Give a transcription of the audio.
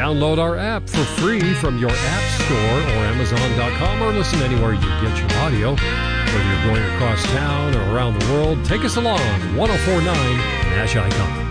Download our app for free from your app store or Amazon.com, or listen anywhere you get your audio. Whether you're going across town or around the world, take us along. 1049 Nash Icon.